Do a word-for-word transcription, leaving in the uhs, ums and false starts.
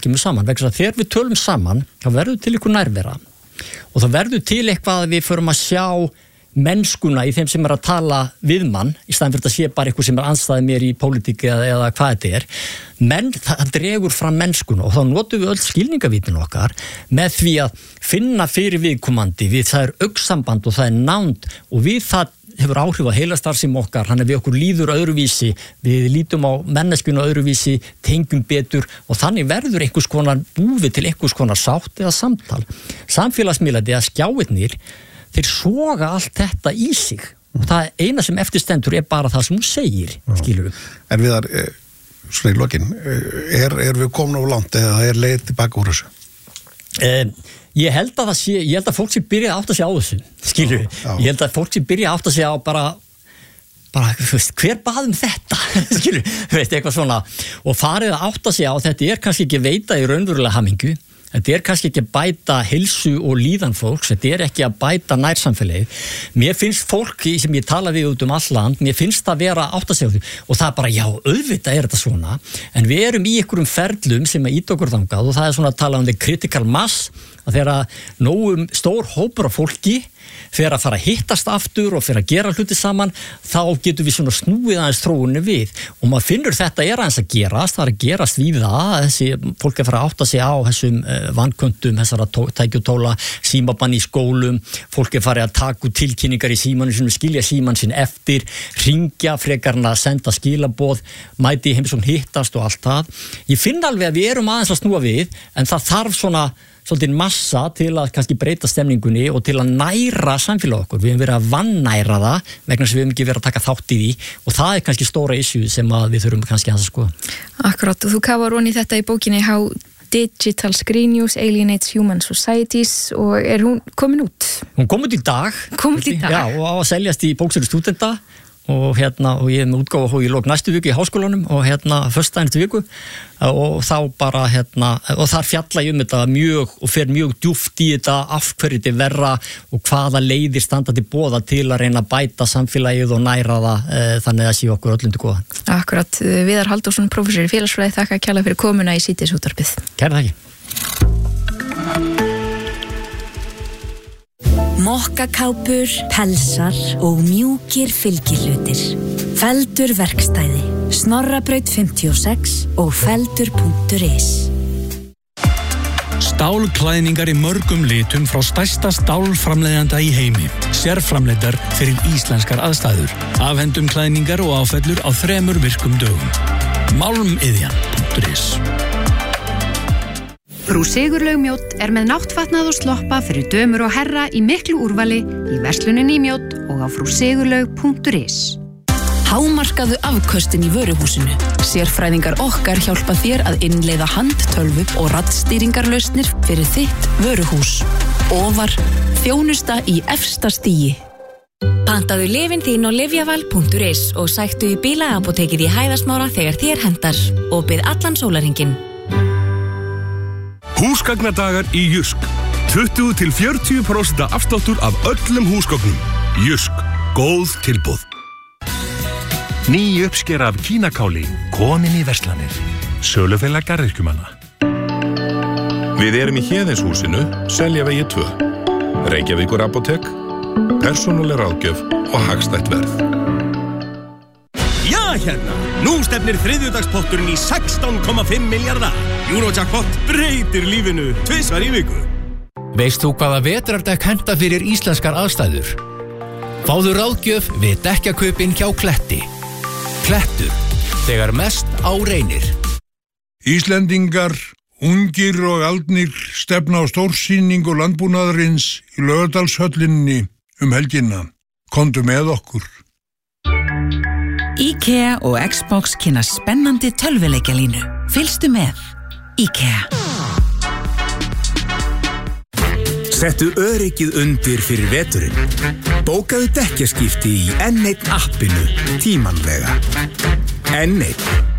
kemur saman, vegna að þegar við tölum saman þá verður til ykkur nærvera og þá verður til eitthvað að við förum að sjá mennskuna í þeim sem er að tala við mann í staðinn fyrir að sé bara eitthvað sem er andstæði mér í pólitík eða, eða hvað þetta er menn, það dregur fram mennskuna og þá notum við öll skilningavítin okkar með því að finna fyrir viðkomandi við það er augnsamband og það er nánd og við það hefur áhrif á heilastarfsemi okkar, hann er við okkur líður öðruvísi, við lítum á menneskuna öðruvísi, tengjum betur og þannig verður einhvers konar búið til einhvers konar sátt eða samtal samfélagsmiðlar eða skjáirnir þeir soga allt þetta í sig og það eina sem eftirstendur er bara það sem hún segir, skilur við. En Viðar, svona í lokin, er, er við komin á langt eða er leið tilbaka úr þessu? Eh, ég held að það sé, ég held að fólk sem byrja að átta sig á þessu, skilur við. Ég held að fólk sem byrja að átta sig á bara, bara, veist, hver bað um þetta, skilur við, veist, eitthvað svona og farið að átta sig á þetta er kannski ekki veita í raunverulega hamingju. Þetta er kannski ekki að bæta heilsu og líðan fólks, þetta er ekki að bæta nærsamfélagið. Mér finnst fólki sem ég tala við út um all land, mér finnst það vera átt að segja því og það er bara, já, auðvitað er þetta svona, en við erum í einhverjum ferlum sem að íta okkur þangað og það er svona að tala um the critical mass, að þegar nógum stór hópur af fólki fyrir að fara að hittast aftur og fyrir að gera hluti saman, þá getum við svona snúið aðeins þróunni við og maður finnur þetta er aðeins að gerast, það er að gerast við það, þessi fólk er að fara að átta sig á þessum uh, vanköntum, þessara tækjutóla, símabann í skólum, fólk er farið að taka út tilkynningar í símanu sinu, skilja síman sin eftir, ringja frekarna að senda skilaboð, mæti heimsum hittast og allt það. Ég finn alveg að við erum aðeins að snúa við, en það þarf svona svolítið massa til að kannski breyta stemningunni og til að næra samfélag okkur. Við hefum verið að vannæra það vegna sem við hefum ekki verið að taka þátt í því og það er kannski stóra issue sem að við þurfum kannski að skoða. Akkurat, og þú kafar onni þetta í bókinni How Digital Screen Use Alienates Human Societies og er hún komin út? Hún kom út í dag. Kom út í dag? Já, og á að seljast í bóksölu stúdenta og hérna, og ég er með útgáfu í lok næstu viku í háskólanum og hérna föstudaginn viku og þá bara hérna, og þar fjalla ég um þetta mjög og fer mjög djúpt í þetta af hverju þetta er verra og hvaða leiðir standa til boða til að reyna að bæta samfélagið og næra það e, þannig að sé okkur öllum til góða. Akkurat, Viðar Halldórsson, prófessor í félagsfræði, þakka kærlega fyrir komuna í Síðdegisútvarpið. Kæra þakki. Mokkakápur, pelsar og mjúkir fylgihlutir. Feldur verkstæði, Snorrabraut fimmtíu og sex og feldur punktur is. Stálklæðningar í mörgum litum frá stærsta stálframleiðanda í heimi. Sérframleiddar fyrir íslenskar aðstæður. Afhendum klæðningar og áfellur á þremur virkum dögum. Málmiðjan punktur is. Frú Sigurlaug Mjódd er með náttfatnað og sloppa fyrir dömur og herra í miklu úrvali í versluninni í Mjódd og á frú sigurlaug punktur is. Hámarkaðu afköstin í vöruhúsinu. Sérfræðingar okkar hjálpa þér að innleiða handtölvu og raddstýringarlausnir fyrir þitt vöruhús. Ofar, þjónusta í efsta stigi. Pantaðu lyfin þín á lyfjaval punktur is og sæktu í bílaapótekið í Hæðasmára þegar þér hentar og bið allan sólarhringinn. Húsgagnadagar í Jysk. tuttugu til fjörutíu prósent afsláttur af öllum húsgögnum. Jysk. Góð tilboð. Ný uppskera af kínakáli, komin í verslanir. Sölufélag garðyrkjumanna. Við erum í Héðinshúsinu, Seljavegi tvö. Reykjavíkur apótek, persónuleg ráðgjöf og hagstætt verð. Já, hérna! Nú stefnir þriðjudagspotturinn í sextán komma fimm milljarða. Eurojackpot breytir lífinu tvisvar í viku. Veist þú hvaða vetrardekk henta fyrir íslenskar aðstæður? Fáðu ráðgjöf við dekkjakaupin hjá Kletti. Klettur, þegar mest á reynir. Íslendingar, ungir og aldnir stefna á stórsýningu landbúnaðarins í Laugardalshöllinni um helgina. Komdu með okkur. IKEA og Xbox kynna spennandi tölvuleikjalínu. Fylgstu með. IKEA. Settu öryggið undir fyrir veturinn. Bókaðu dekkjaskipti í N einn appinu tímanlega. N einn.